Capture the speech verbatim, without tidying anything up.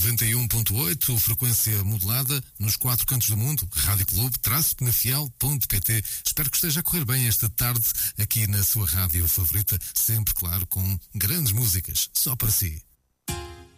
noventa e um ponto oito, frequência modulada nos quatro cantos do mundo, rádio clube traço penafiel ponto pt. Espero que esteja a correr bem esta tarde aqui na sua rádio favorita, sempre, claro, com grandes músicas, só para si.